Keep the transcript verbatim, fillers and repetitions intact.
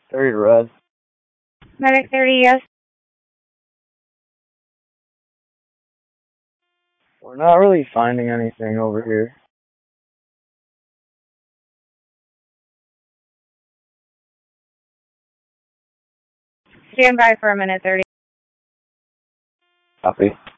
thirty to red. Medic thirty, yes. We're not really finding anything over here. Stand by for a minute, thirty. Copy.